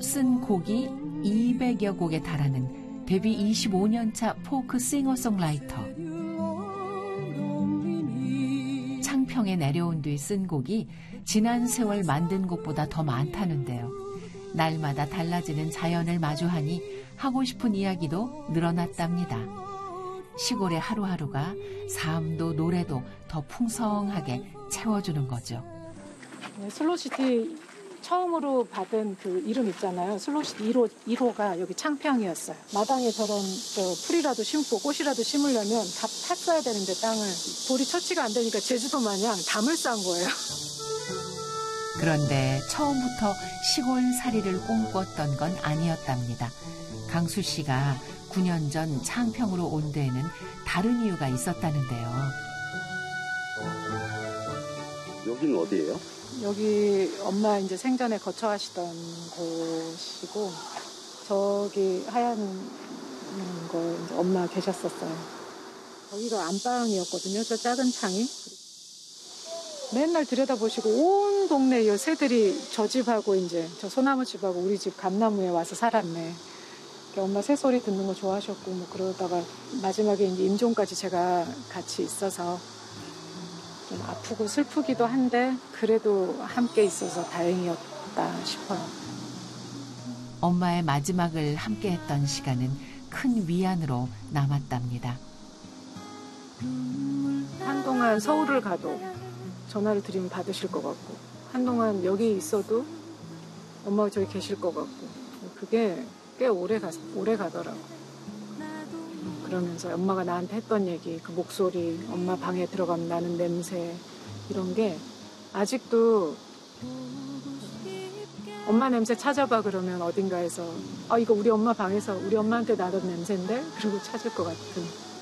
쓴 곡이 200여 곡에 달하는 데뷔 25년 차 포크 싱어송라이터. 창평에 내려온 뒤 쓴 곡이 지난 세월 만든 곡보다 더 많다는데요. 날마다 달라지는 자연을 마주하니 하고 싶은 이야기도 늘어났답니다. 시골의 하루하루가 삶도 노래도 더 풍성하게 채워주는 거죠. 네, 슬로우시티 처음으로 받은 그 이름 있잖아요. 슬로우시티 1호가 여기 창평이었어요. 마당에 저런 풀이라도 심고 꽃이라도 심으려면 다 팠어야 되는데 땅을 돌이 처치가 안 되니까 제주도 마냥 담을 쌓은 거예요. 그런데 처음부터 시골 살이를 꿈꿨던 건 아니었답니다. 강수 씨가 9년 전 창평으로 온 데에는 다른 이유가 있었다는데요. 여기는 어디예요? 여기 엄마 이제 생전에 거처하시던 곳이고 저기 하얀 거 이제 엄마 계셨었어요. 거기가 안방이었거든요. 저 작은 창이. 맨날 들여다보시고 온 동네 이 새들이 저 집하고 이제 저 소나무 집하고 우리 집 감나무에 와서 살았네. 엄마 새소리 듣는 거 좋아하셨고 뭐 그러다가 마지막에 이제 임종까지 제가 같이 있어서 좀 아프고 슬프기도 한데 그래도 함께 있어서 다행이었다 싶어요. 엄마의 마지막을 함께했던 시간은 큰 위안으로 남았답니다. 한동안 서울을 가도 전화를 드리면 받으실 것 같고 한동안 여기 있어도 엄마가 저기 계실 것 같고 그게 꽤 오래 가더라고. 그러면서 엄마가 나한테 했던 얘기, 그 목소리, 엄마 방에 들어가면 나는 냄새 이런 게 아직도 엄마 냄새 찾아봐 그러면 어딘가에서 이거 우리 엄마 방에서 우리 엄마한테 나던 냄새인데? 그러고 찾을 것 같은